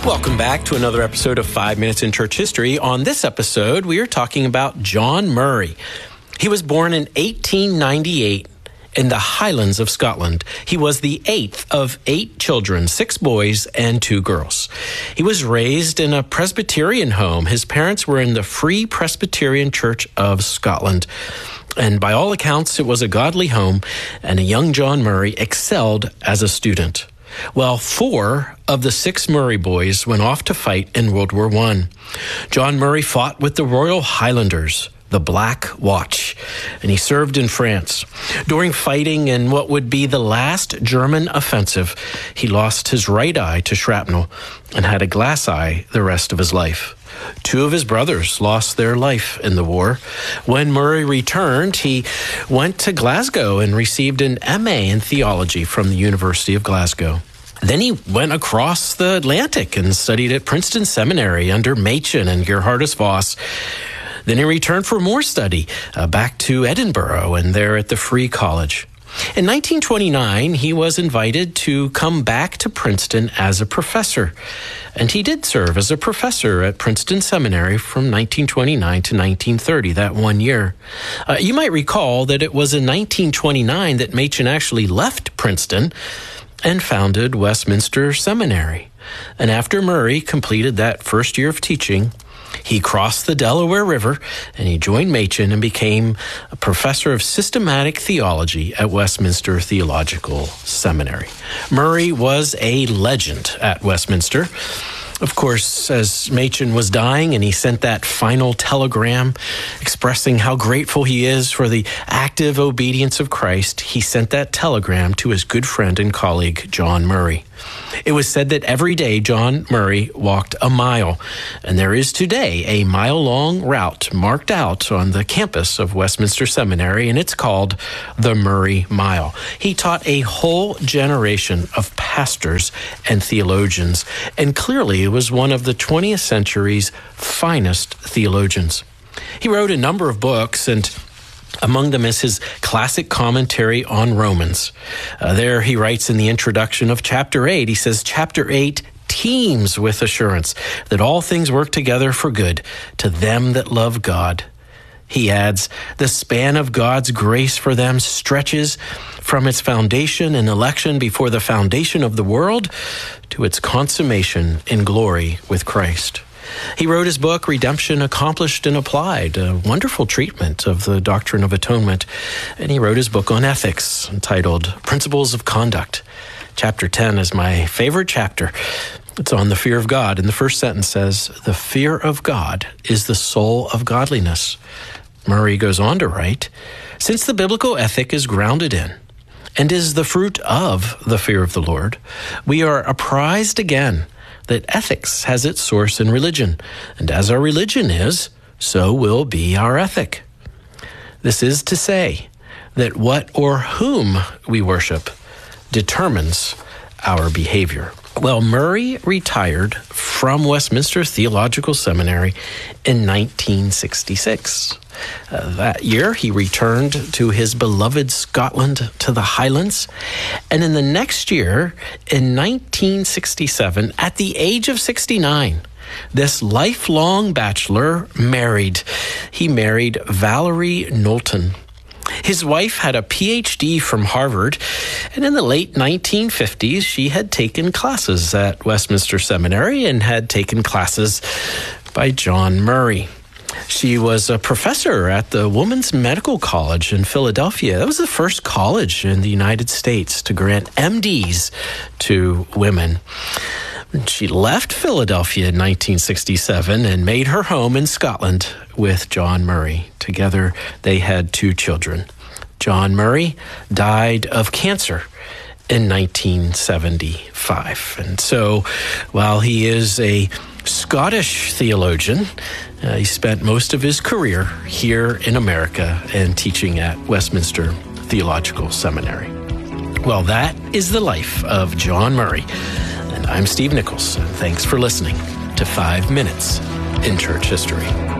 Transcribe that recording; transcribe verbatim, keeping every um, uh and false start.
Welcome back to another episode of Five Minutes in Church History. On this episode, we are talking about John Murray. He was born in eighteen ninety-eight in the Highlands of Scotland. He was the eighth of eight children, six boys and two girls. He was raised in a Presbyterian home. His parents were in the Free Presbyterian Church of Scotland. And by all accounts, it was a godly home, and a young John Murray excelled as a student. Well, four of the six Murray boys went off to fight in World War One. John Murray fought with the Royal Highlanders, the Black Watch, and he served in France. During fighting in what would be the last German offensive, he lost his right eye to shrapnel and had a glass eye the rest of his life. Two of his brothers lost their life in the war. When Murray returned, he went to Glasgow and received an M A in theology from the University of Glasgow. Then he went across the Atlantic and studied at Princeton Seminary under Machen and Gerhardus Voss. Then he returned for more study uh, back to Edinburgh and there at the Free College. In nineteen twenty-nine, he was invited to come back to Princeton as a professor. And he did serve as a professor at Princeton Seminary from nineteen twenty-nine to nineteen thirty, that one year. Uh, you might recall that it was in nineteen twenty-nine that Machen actually left Princeton and founded Westminster Seminary. And after Murray completed that first year of teaching, he crossed the Delaware River and he joined Machen and became a professor of systematic theology at Westminster Theological Seminary. Murray was a legend at Westminster. Of course, as Machen was dying and he sent that final telegram expressing how grateful he is for the active obedience of Christ, he sent that telegram to his good friend and colleague, John Murray. It was said that every day John Murray walked a mile, and there is today a mile-long route marked out on the campus of Westminster Seminary, and it's called the Murray Mile. He taught a whole generation of pastors and theologians, and clearly was one of the twentieth century's finest theologians. He wrote a number of books, and among them is his classic commentary on Romans. Uh, there he writes in the introduction of chapter eight, he says, chapter eight teems with assurance that all things work together for good to them that love God. He adds, the span of God's grace for them stretches from its foundation and election before the foundation of the world to its consummation in glory with Christ. He wrote his book, Redemption Accomplished and Applied, a wonderful treatment of the doctrine of atonement. And he wrote his book on ethics, entitled Principles of Conduct. Chapter ten is my favorite chapter. It's on the fear of God. And the first sentence says, the fear of God is the soul of godliness. Murray goes on to write, since the biblical ethic is grounded in and is the fruit of the fear of the Lord, we are apprised again that ethics has its source in religion, and as our religion is, so will be our ethic. This is to say that what or whom we worship determines our behavior. Well, Murray retired from Westminster Theological Seminary in nineteen sixty-six. Uh, that year, he returned to his beloved Scotland, to the Highlands. And in the next year, in nineteen sixty-seven, at the age of sixty-nine, this lifelong bachelor married. He married Valerie Knowlton. His wife had a P H D from Harvard, and in the late nineteen fifties, she had taken classes at Westminster Seminary and had taken classes by John Murray. She was a professor at the Women's Medical College in Philadelphia. That was the first college in the United States to grant M Ds to women. She left Philadelphia in nineteen sixty-seven and made her home in Scotland with John Murray. Together, they had two children. John Murray died of cancer in nineteen seventy-five. And so, while he is a Scottish theologian, uh, he spent most of his career here in America and teaching at Westminster Theological Seminary. Well, that is the life of John Murray. And I'm Steve Nichols. Thanks for listening to Five Minutes in Church History.